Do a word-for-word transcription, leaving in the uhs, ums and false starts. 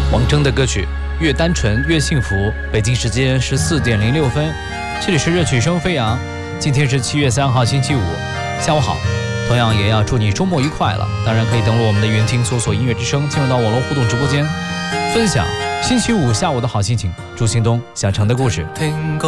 王铮的歌曲越单纯越幸福。北京时间十四点零六分，这里是热曲声飞扬。今天是七月三号星期五，下午好。同样也要祝你周末愉快了。当然可以登录我们的云听，搜索音乐之声，进入到网络互动直播间，分享星期五下午的好心情。祝新东想成的故事。